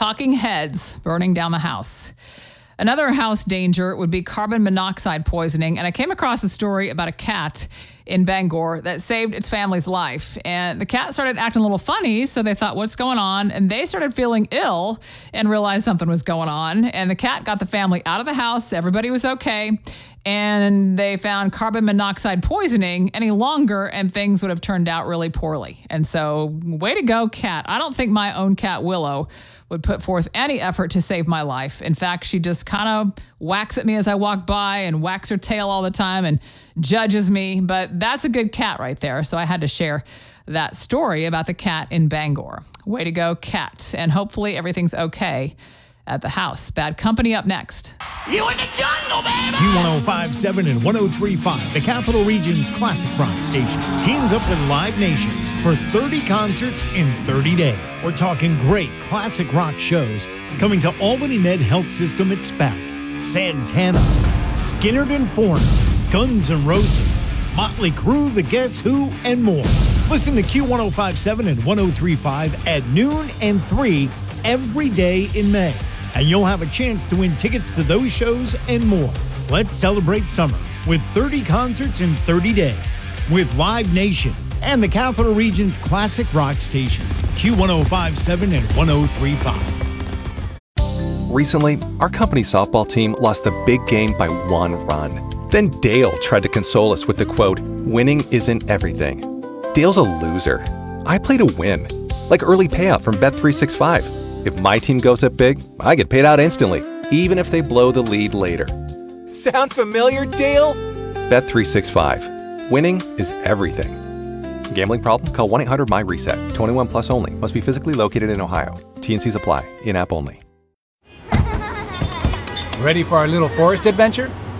talking heads burning down the house. Another house danger would be carbon monoxide poisoning. And I came across a story about a cat in Bangor that saved its family's life. And the cat started acting a little funny, so they thought, what's going on? And they started feeling ill and realized something was going on. And the cat got the family out of the house. Everybody was okay. And they found carbon monoxide poisoning any longer, and things would have turned out really poorly. And so, way to go, cat. I don't think my own cat, Willow, would put forth any effort to save my life. In fact, she just kind of whacks at me as I walk by and whacks her tail all the time and judges me. But that's a good cat right there. So I had to share that story about the cat in Bangor. Way to go, cat. And hopefully everything's okay at the house. Bad Company up next. You in the jungle, baby! Q1057 and 1035, the Capital Region's classic rock station, teams up with Live Nation for 30 concerts in 30 days. We're talking great classic rock shows coming to Albany Med Health System at Spout, Santana, Skynyrd and Foreigner, Guns N' Roses, Motley Crue, The Guess Who, and more. Listen to Q1057 and 1035 at noon and 3 every day in May, and you'll have a chance to win tickets to those shows and more. Let's celebrate summer with 30 concerts in 30 days with Live Nation and the Capital Region's classic rock station, Q1057 and 1035. Recently, our company softball team lost the big game by 1 run. Then Dale tried to console us with the quote, "Winning isn't everything." Dale's a loser. I play to win, like early payout from Bet365. If my team goes up big, I get paid out instantly, even if they blow the lead later. Sound familiar, Dale? Bet365. Winning is everything. Gambling problem? Call 1-800-MY-RESET. 21 plus only. Must be physically located in Ohio. T&Cs apply. In-app only. Ready for our little forest adventure?